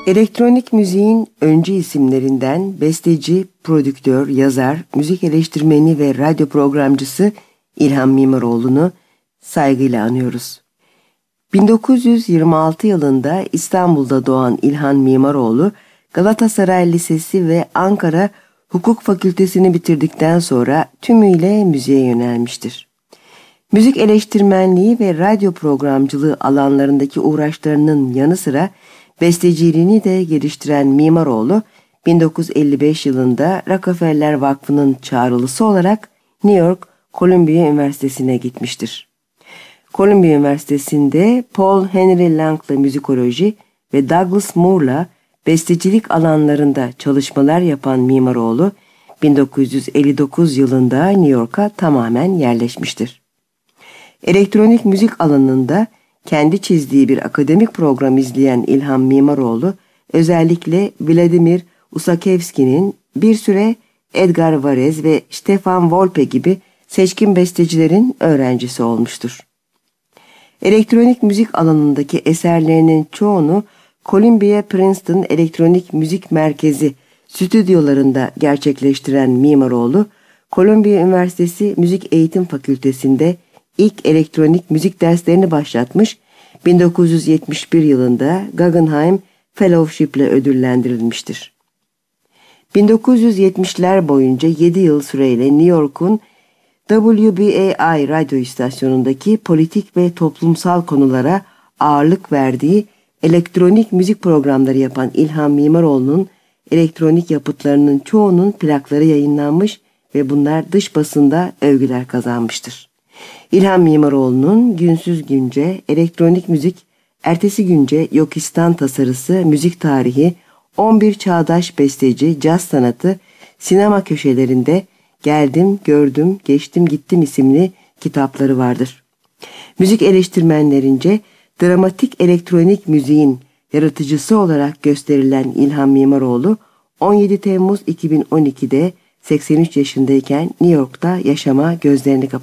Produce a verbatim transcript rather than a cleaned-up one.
Elektronik müziğin öncü isimlerinden besteci, prodüktör, yazar, müzik eleştirmeni ve radyo programcısı İlhan Mimaroğlu'nu saygıyla anıyoruz. bin dokuz yüz yirmi altı yılında İstanbul'da doğan İlhan Mimaroğlu, Galatasaray Lisesi ve Ankara Hukuk Fakültesini bitirdikten sonra tümüyle müziğe yönelmiştir. Müzik eleştirmenliği ve radyo programcılığı alanlarındaki uğraşlarının yanı sıra besteciliğini de geliştiren Mimaroğlu, bin dokuz yüz elli beş yılında Rockefeller Vakfı'nın çağrılısı olarak New York Columbia Üniversitesi'ne gitmiştir. Columbia Üniversitesi'nde Paul Henry Lang'la müzikoloji ve Douglas Moore'la bestecilik alanlarında çalışmalar yapan Mimaroğlu, bin dokuz yüz elli dokuz yılında New York'a tamamen yerleşmiştir. Elektronik müzik alanında kendi çizdiği bir akademik program izleyen İlhan Mimaroğlu, özellikle Vladimir Ussachevski'nin, bir süre Edgar Varese ve Stefan Volpe gibi seçkin bestecilerin öğrencisi olmuştur. Elektronik müzik alanındaki eserlerinin çoğunu Columbia Princeton Elektronik Müzik Merkezi stüdyolarında gerçekleştiren Mimaroğlu, Columbia Üniversitesi Müzik Eğitim Fakültesi'nde ilk elektronik müzik derslerini başlatmış, bin dokuz yüz yetmiş bir yılında Guggenheim Fellowship ile ödüllendirilmiştir. bin dokuz yüz yetmişler boyunca yedi yıl süreyle New York'un W B A I radyo istasyonundaki politik ve toplumsal konulara ağırlık verdiği elektronik müzik programları yapan İlhan Mimaroğlu'nun elektronik yapıtlarının çoğunun plakları yayınlanmış ve bunlar dış basında övgüler kazanmıştır. İlhan Mimaroğlu'nun Günsüz Günce, Elektronik Müzik, Ertesi Günce, Yokistan Tasarısı, Müzik Tarihi, on bir Çağdaş Besteci, Caz Sanatı, Sinema Köşelerinde Geldim, Gördüm, Geçtim, Gittim isimli kitapları vardır. Müzik eleştirmenlerince dramatik elektronik müziğin yaratıcısı olarak gösterilen İlhan Mimaroğlu, on yedi Temmuz iki bin on ikide seksen üç yaşındayken New York'ta yaşama gözlerini kapattı.